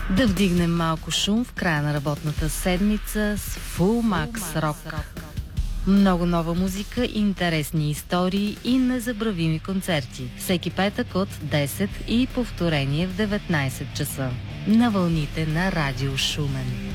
Да вдигнем малко шум в края на работната седмица с Full Max Rock. Много нова музика, интересни истории и незабравими концерти. Всеки петък от 10 и повторение в 19 часа. На вълните на Радио Шумен.